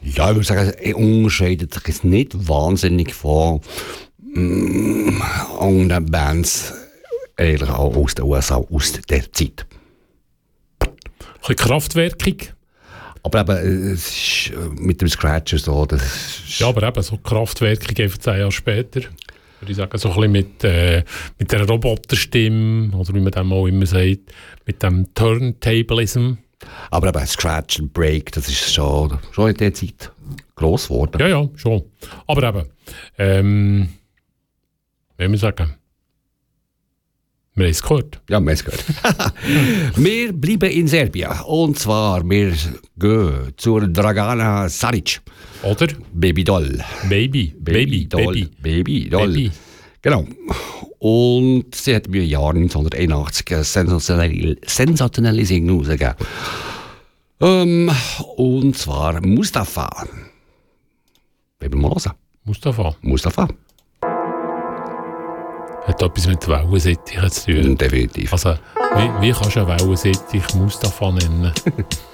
Ja, ich würde sagen, er unterscheidet sich jetzt nicht wahnsinnig von anderen Bands, eigentlich auch aus den USA, aus der Zeit. Ein bisschen Kraftwerkung. Aber eben, es ist mit dem Scratcher so, das ist... Ja, aber eben so Kraftwerkung einfach 10 Jahre später. Würde ich sagen, so ein bisschen mit der Roboterstimme, oder wie man dem auch immer sagt, mit dem Turntablism. Aber eben Scratch and Break, das ist schon in der Zeit gross geworden. Ja, schon. Aber eben, wie wir sagen, wir haben es gehört. Ja, wir haben es gehört. Wir bleiben in Serbien. Und zwar, wir gehen zur Dragana Saric. Oder? Baby Doll. Baby Doll. Genau. Und sie hat mir im Jahr 1981 eine sensationelle Single rausgegeben. Und zwar Mustafa. Wollen wir mal hören? Mustafa. Hat etwas mit Wellensittichen zu tun. Definitiv. Also, wie kannst du einen Wellensittich Mustafa nennen?